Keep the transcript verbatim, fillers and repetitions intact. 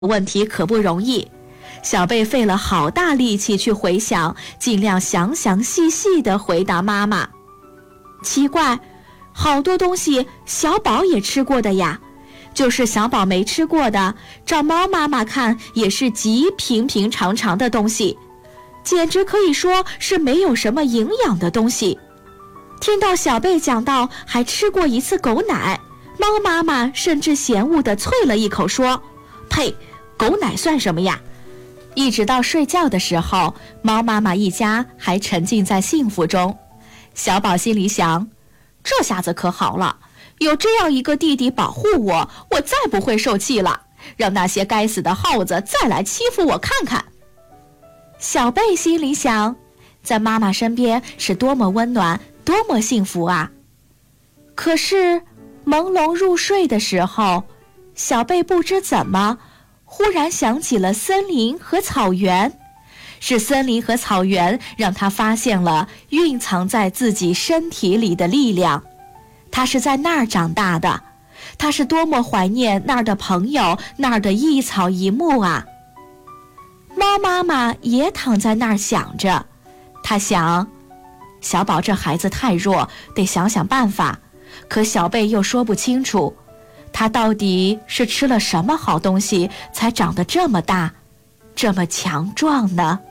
问题可不容易。小贝费了好大力气去回想，尽量详详细细地回答妈妈。奇怪，好多东西小宝也吃过的呀，就是小宝没吃过的，照猫妈妈看也是极平平常常的东西，简直可以说是没有什么营养的东西。听到小贝讲到还吃过一次狗奶，猫妈妈甚至嫌恶地啐了一口说：呸，狗奶算什么呀？一直到睡觉的时候，猫妈妈一家还沉浸在幸福中。小宝心里想，这下子可好了，有这样一个弟弟保护我，我再不会受气了，让那些该死的耗子再来欺负我看看。小贝心里想，在妈妈身边是多么温暖，多么幸福啊！可是朦胧入睡的时候，小贝不知怎么忽然想起了森林和草原，是森林和草原让他发现了蕴藏在自己身体里的力量。他是在那儿长大的，他是多么怀念那儿的朋友，那儿的一草一木啊！猫妈妈也躺在那儿想着，她想，小宝这孩子太弱，得想想办法。可小贝又说不清楚，他到底是吃了什么好东西才长得这么大，这么强壮呢？